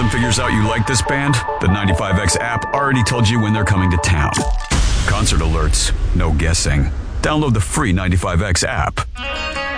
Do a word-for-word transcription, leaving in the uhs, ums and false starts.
figures out you like this band, the ninety-five X app already told you when they're coming to town. Concert alerts, no guessing. Download the free ninety-five X app.